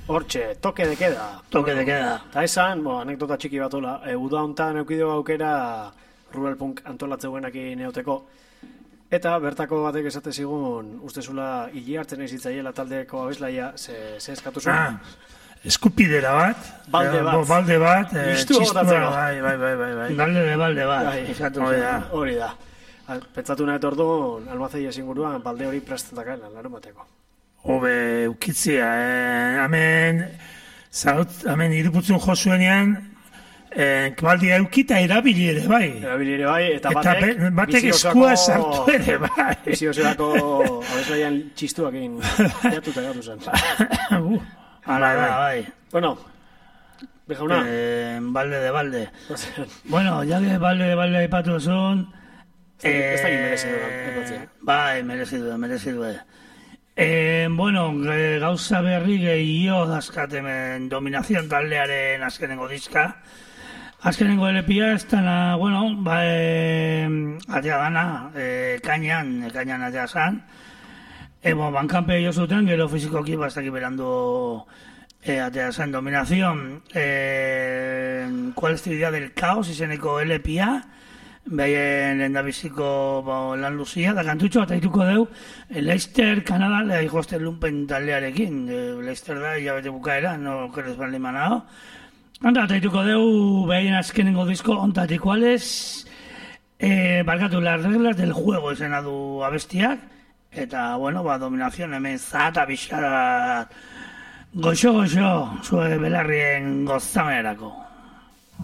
Hortxe, toke de queda. Toque de queda. Eta esan, anekdota txiki bat hola, uda hontan eukideo aukera Rural Punk antolatzeuenakin euteko. Eta bertako batek esate zigun, ustezula hili hartzen ezitzaiela taldeko abeslaia, ze eskatu zuen. Eskupidera bat. Balde bat. Txistua, bai. Balde bat. Hori da. Pentsatu nahet orduan, almazei esinguruan, balde hori prestatakan, larun bateko. Hobe, ukitzia, hemen iruputzun josuenean, baldia eukita erabili ere bai. Eta batek eskua sartu ere bai. Bizi oserako abeslaian txistuak egin jatuta gatu zen. Hala da, bai. Bueno, bejauna. Balde. Bueno, ya que balde aipatu zuen, ez da merezidu. Bai, merezidu. Bueno, gauza berri gehiago dazkatemen Dominación taldearen azkenengo diska. Azkenengo LPa ez dana, bueno, atea dana, kainan atea zan. Bankanpe jo zuten, gero fizikoki bastaki berandu atea zan Dominación. ¿Cuál es tu idea del caos izeneko LPa? Behaien lehendabiziko lan luzia, da kantutxo bat aituko deu Leicester, Kanada, lehaikosten lumpen taldearekin. Leicester da, hilabete bukaera, no kerez baldin manao. Anda, aituko deu behaien azkenengo disko ontatik kuales, barkatu, las reglas del juego izena du abestiak, eta, bueno, Dominación hemen zata bixara goxo, zue belarrien gozamerako.